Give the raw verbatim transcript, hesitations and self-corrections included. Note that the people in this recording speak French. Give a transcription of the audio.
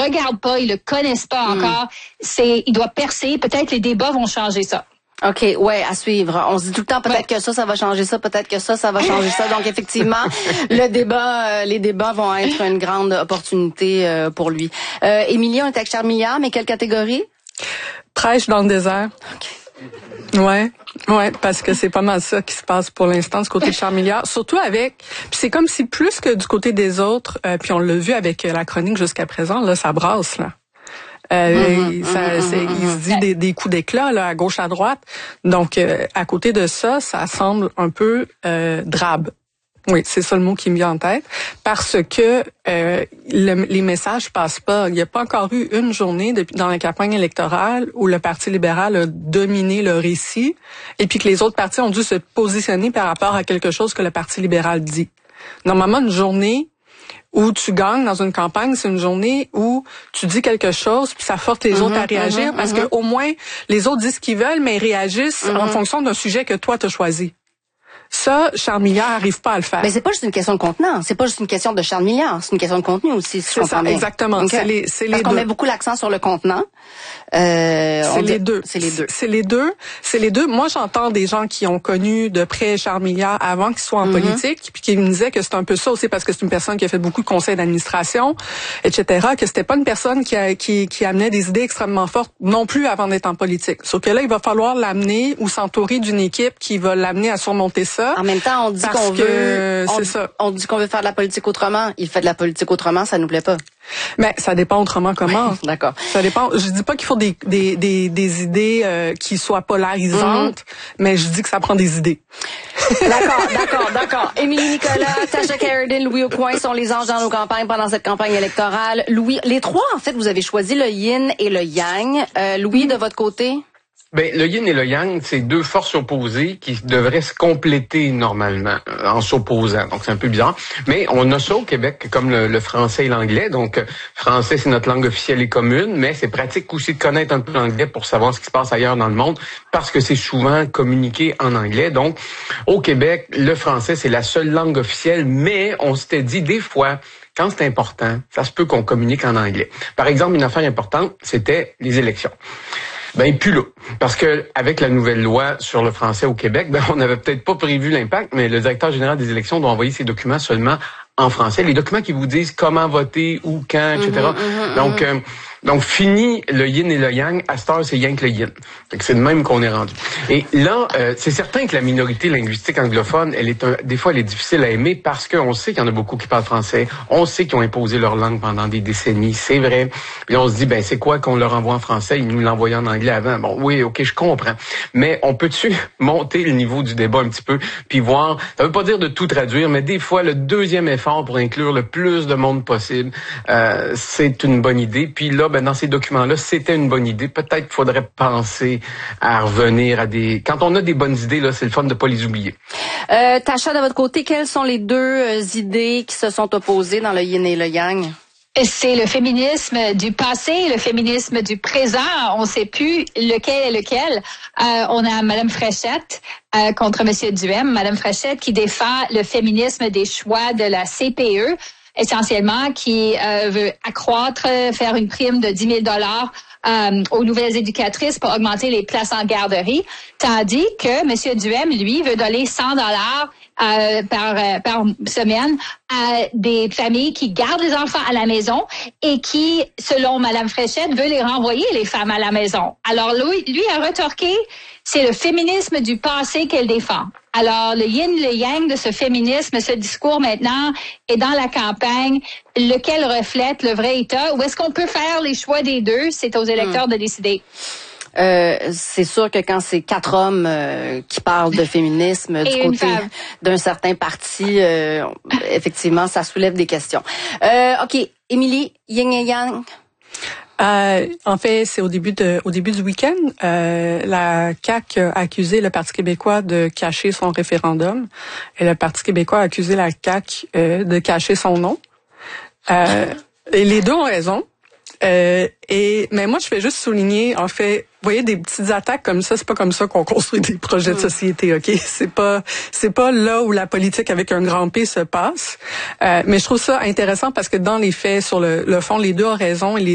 regardent pas, ils le connaissent pas mm. encore. C'est, il doit percer. Peut-être les débats vont changer ça. OK, ouais, à suivre. On se dit tout le temps peut-être ouais. que ça, ça va changer ça, peut-être que ça, ça va changer ça. Donc effectivement, le débat, euh, les débats vont être une grande opportunité euh, pour lui. Euh, Émilie, on est avec Charles Milliard, mais quelle catégorie? Prêche dans le désert. OK. Ouais, ouais, parce que c'est pas mal ça qui se passe pour l'instant du côté de Charles Milliard. Surtout avec, puis c'est comme si plus que du côté des autres, euh, puis on l'a vu avec la chronique jusqu'à présent, là, ça brasse, là. Euh, mmh, ça, mmh, c'est, mmh, il se dit des, des coups d'éclat là à gauche à droite. Donc euh, à côté de ça, ça semble un peu euh, drabe. Oui, c'est ça le mot qui me vient en tête, parce que euh, le, les messages passent pas. Il n'y a pas encore eu une journée depuis, dans la campagne électorale où le Parti libéral a dominé le récit et puis que les autres partis ont dû se positionner par rapport à quelque chose que le Parti libéral dit. Normalement, une journée où tu gagnes dans une campagne, c'est une journée où tu dis quelque chose puis ça force les mm-hmm, autres à réagir mm-hmm, parce mm-hmm. que au moins les autres disent ce qu'ils veulent mais ils réagissent mm-hmm. en fonction d'un sujet que toi t'as choisi. Ça, Charles Milliard n'arrive pas à le faire. Mais c'est pas juste une question de contenant, c'est pas juste une question de Charles Milliard, c'est une question de contenu aussi, si je comprends bien. Exactement. Okay. C'est les, c'est Parce les qu'on deux. met beaucoup l'accent sur le contenant. Euh, c'est les dit, deux. C'est les deux. C'est les deux. C'est les deux. Moi, j'entends des gens qui ont connu de près Charles Milliard avant qu'il soit en mm-hmm. politique, puis qui me disaient que c'est un peu ça aussi parce que c'est une personne qui a fait beaucoup de conseils d'administration, et cetera. Que c'était pas une personne qui, a, qui, qui amenait des idées extrêmement fortes non plus avant d'être en politique. Sauf que là, il va falloir l'amener ou s'entourer d'une équipe qui va l'amener à surmonter ça. En même temps, on dit qu'on que veut, on, c'est ça. on dit qu'on veut faire de la politique autrement. Il fait de la politique autrement, ça nous plaît pas. Mais ça dépend autrement comment. Oui, d'accord. Ça dépend. Je dis pas qu'il faut des des des, des idées euh, qui soient polarisantes, mm-hmm. mais je dis que ça prend des idées. D'accord, d'accord, d'accord. Émilie Nicolas, Tasha Carradine, Louis Aucoin sont les anges dans nos campagnes pendant cette campagne électorale. Louis, les trois en fait, vous avez choisi le yin et le yang. Euh, Louis, de votre côté? Ben, le yin et le yang, c'est deux forces opposées qui devraient se compléter normalement euh, en s'opposant. Donc, c'est un peu bizarre. Mais on a ça au Québec, comme le, le français et l'anglais. Donc, euh, français, c'est notre langue officielle et commune, mais c'est pratique aussi de connaître un peu l'anglais pour savoir ce qui se passe ailleurs dans le monde, parce que c'est souvent communiqué en anglais. Donc, au Québec, le français, c'est la seule langue officielle, mais on s'était dit des fois, quand c'est important, ça se peut qu'on communique en anglais. Par exemple, une affaire importante, c'était les élections. Ben, plus là. Parce que, avec la nouvelle loi sur le français au Québec, ben, on n'avait peut-être pas prévu l'impact, mais le directeur général des élections doit envoyer ses documents seulement en français. Les documents qui vous disent comment voter, où, quand, et cetera. Mm-hmm, mm-hmm. Donc, euh, donc, fini le yin et le yang. À cette heure, c'est yang que le yin. Fait que c'est de même qu'on est rendu. Et là, euh, c'est certain que la minorité linguistique anglophone, elle est un, des fois, elle est difficile à aimer parce qu'on sait qu'il y en a beaucoup qui parlent français. On sait qu'ils ont imposé leur langue pendant des décennies. C'est vrai. Puis on se dit, ben, c'est quoi qu'on leur envoie en français? Ils nous l'envoyaient en anglais avant. Bon, oui, OK, je comprends. Mais on peut-tu monter le niveau du débat un petit peu puis voir, ça veut pas dire de tout traduire, mais des fois, le deuxième effort pour inclure le plus de monde possible, euh, c'est une bonne idée. Puis là, ben, dans ces documents-là, c'était une bonne idée. Peut-être qu'il faudrait penser à revenir à des... Quand on a des bonnes idées, là, c'est le fun de pas les oublier. Euh, Tasha, de votre côté, quelles sont les deux euh, idées qui se sont opposées dans le yin et le yang? C'est le féminisme du passé, le féminisme du présent. On ne sait plus lequel est lequel. Euh, on a Madame Fréchette euh, contre Monsieur Duhem. Madame Fréchette qui défend le féminisme des choix de la C P E, essentiellement, qui euh, veut accroître, faire une prime de dix mille dollars euh, aux nouvelles éducatrices pour augmenter les places en garderie, tandis que Monsieur Duhem, lui, veut donner cent dollars euh, par euh, par semaine à des familles qui gardent les enfants à la maison et qui, selon Madame Fréchette, veut les renvoyer, les femmes, à la maison. Alors, lui, lui a retorqué, c'est le féminisme du passé qu'elle défend. Alors, le yin, le yang de ce féminisme, ce discours maintenant est dans la campagne, lequel reflète le vrai état. Ou est-ce qu'on peut faire les choix des deux? C'est aux électeurs mmh. de décider. Euh, c'est sûr que quand c'est quatre hommes euh, qui parlent de féminisme du côté d'un certain parti, euh, effectivement, ça soulève des questions. Euh, OK, Émilie, yin et yang. Euh, en fait, c'est au début de, au début du week-end, euh, la C A Q a accusé le Parti québécois de cacher son référendum et le Parti québécois a accusé la C A Q euh, de cacher son nom. Euh, et les deux ont raison. Euh, et mais moi, je fais juste souligner, en fait, vous voyez, des petites attaques comme ça, c'est pas comme ça qu'on construit des projets de société, ok? C'est pas, c'est pas là où la politique avec un grand P se passe. Euh, mais je trouve ça intéressant parce que dans les faits, sur le, le fond, les deux ont raison et les